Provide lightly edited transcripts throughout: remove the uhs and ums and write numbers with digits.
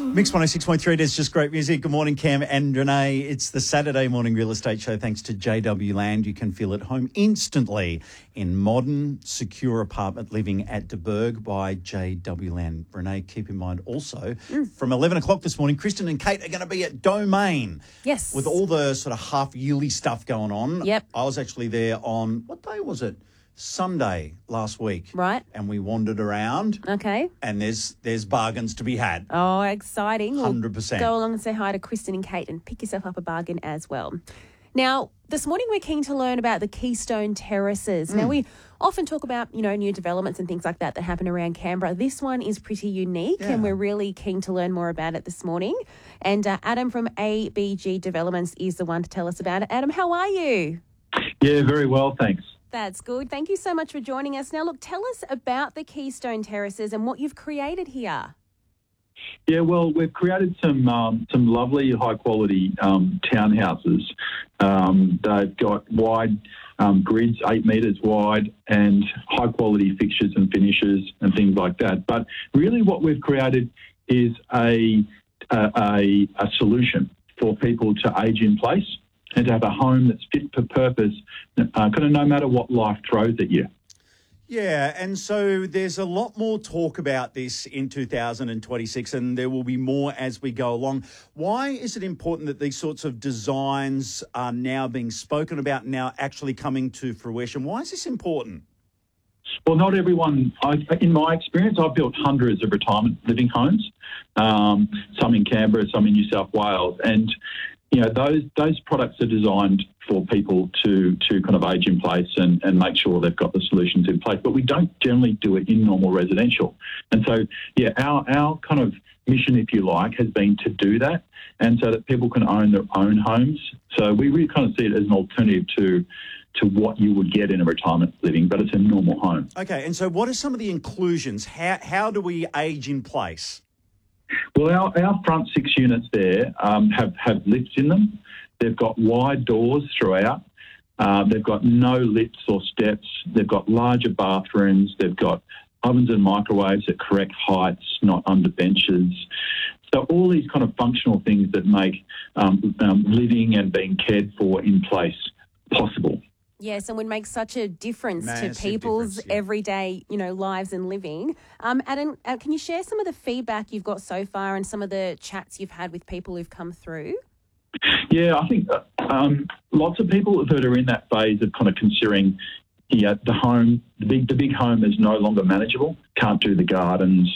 Mix 106.3, it is just great music. Good morning, Cam and Renee. It's the Saturday morning real estate show thanks to JW Land. You can feel at home instantly in modern, secure apartment living at De Burg by JW Land. Renee, keep in mind also, from 11 o'clock this morning, Kristen and Kate are going to be at Domain. Yes. With all the sort of half-yearly stuff going on. Yep. I was actually there on, what day was it? Sunday last week. Right. And we wandered around. Okay. And there's bargains to be had. Oh, exciting. 100%. Go along and say hi to Kristen and Kate and pick yourself up a bargain as well. Now, this morning we're keen to learn about the Keystone Terraces. Now, we often talk about, new developments and things like that happen around Canberra. This one is pretty unique and we're really keen to learn more about it this morning. And Adam from ABG Developments is the one to tell us about it. Adam, how are you? Yeah, very well, thanks. That's good. Thank you so much for joining us. Now, look, tell us about the Keystone Terraces and what you've created here. Yeah, well, we've created some lovely, high-quality townhouses. They've got wide grids, 8 metres wide, and high-quality fixtures and finishes and things like that. But really what we've created is a solution for people to age in place and to have a home that's fit for purpose, kind of no matter what life throws at you. Yeah, and so there's a lot more talk about this in 2026, and there will be more as we go along. Why is it important that these sorts of designs are now being spoken about, now actually coming to fruition? Why is this important? Well, not everyone, in my experience, I've built hundreds of retirement living homes, some in Canberra, some in New South Wales, and those products are designed for people to kind of age in place and make sure they've got the solutions in place. But we don't generally do it in normal residential. And so, our kind of mission, if you like, has been to do that, and so that people can own their own homes. So we really kind of see it as an alternative to what you would get in a retirement living, but it's a normal home. Okay, and so what are some of the inclusions? How do we age in place? Well, our front 6 units there have lifts in them. They've got wide doors throughout. They've got no lifts or steps. They've got larger bathrooms. They've got ovens and microwaves at correct heights, not under benches. So all these kind of functional things that make living and being cared for in place possible. Yes, and would make such a difference Massive to people's difference, yeah. everyday, lives and living. Adam, can you share some of the feedback you've got so far and some of the chats you've had with people who've come through? Yeah, I think lots of people that are in that phase of kind of considering the home, the big home is no longer manageable, can't do the gardens.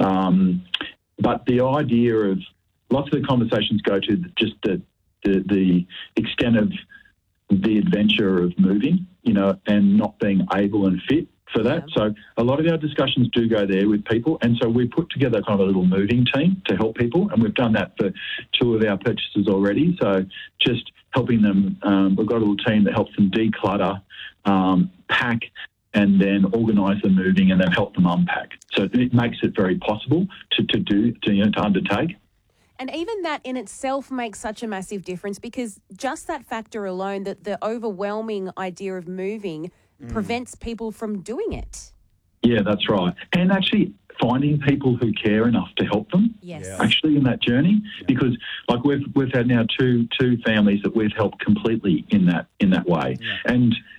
But the idea of lots of the conversations go to just the extent of the adventure of moving, and not being able and fit for that. Yeah. So a lot of our discussions do go there with people. And so we put together kind of a little moving team to help people. And we've done that for 2 of our purchases already. So just helping them, we've got a little team that helps them declutter, pack, and then organise the moving and then help them unpack. So it makes it very possible to undertake. And even that in itself makes such a massive difference because just that factor alone, that the overwhelming idea of moving prevents people from doing it. Yeah, that's right. And actually finding people who care enough to help them actually in that journey, because like we've had now two families that we've helped completely in that way. And